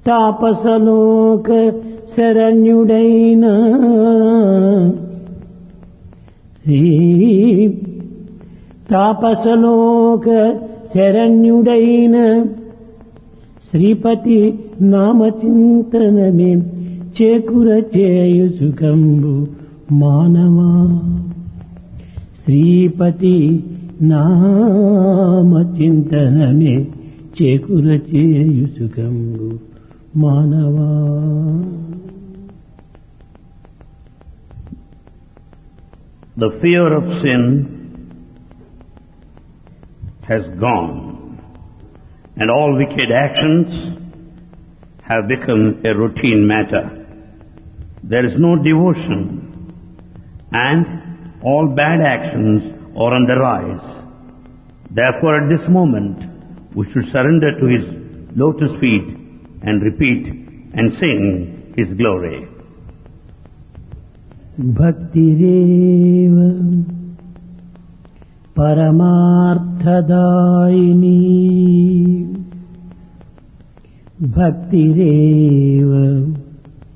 తాపసలోక శరణ్యుడైన తాపసలోక శరణ్యుడైన శ్రీపతి నామచింతనమే చేకుర చేయు సుఖంబు మానవా. శ్రీపతి నామచింతనమే చేకుర చేయు సుఖంబు మానవా. The fear of sin has gone, and all wicked actions have become a routine matter. There is no devotion, and all bad actions are on the rise. Therefore, at this moment, we should surrender to His lotus feet and repeat and sing His glory. Bhaktirev Paramarthadayini Bhaktirev